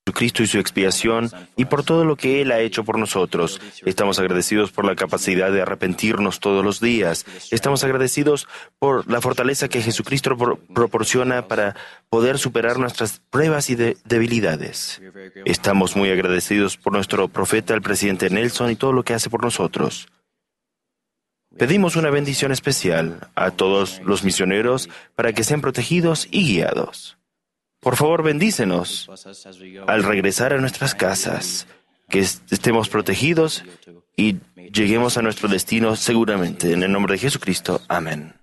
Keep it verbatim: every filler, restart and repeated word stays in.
Jesucristo y su expiación y por todo lo que Él ha hecho por nosotros. Estamos agradecidos por la capacidad de arrepentirnos todos los días. Estamos agradecidos por la fortaleza que Jesucristo pro- proporciona para poder superar nuestras pruebas y de- debilidades. Estamos muy agradecidos por nuestro profeta, el presidente Nelson, y todo lo que hace por nosotros. Pedimos una bendición especial a todos los misioneros para que sean protegidos y guiados. Por favor, bendícenos al regresar a nuestras casas, que est- estemos protegidos y lleguemos a nuestro destino seguramente. En el nombre de Jesucristo. Amén.